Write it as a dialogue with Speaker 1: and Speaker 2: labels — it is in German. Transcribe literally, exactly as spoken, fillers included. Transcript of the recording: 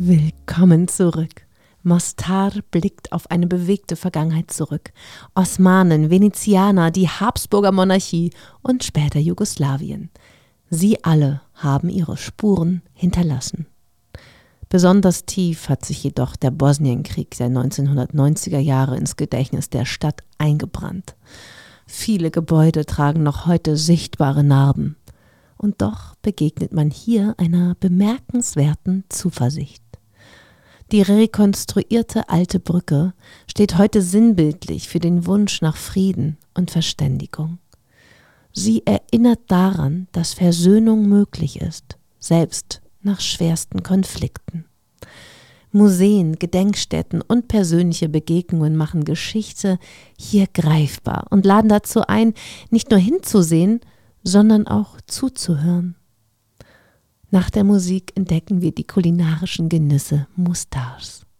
Speaker 1: Willkommen zurück. Mostar blickt auf eine bewegte Vergangenheit zurück. Osmanen, Venezianer, die Habsburger Monarchie und später Jugoslawien. Sie alle haben ihre Spuren hinterlassen. Besonders tief hat sich jedoch der Bosnienkrieg der neunzehnhundertneunziger Jahre ins Gedächtnis der Stadt eingebrannt. Viele Gebäude tragen noch heute sichtbare Narben. Und doch begegnet man hier einer bemerkenswerten Zuversicht. Die rekonstruierte alte Brücke steht heute sinnbildlich für den Wunsch nach Frieden und Verständigung. Sie erinnert daran, dass Versöhnung möglich ist, selbst nach schwersten Konflikten. Museen, Gedenkstätten und persönliche Begegnungen machen Geschichte hier greifbar und laden dazu ein, nicht nur hinzusehen, sondern auch zuzuhören. Nach der Musik entdecken wir die kulinarischen Genüsse Mostars.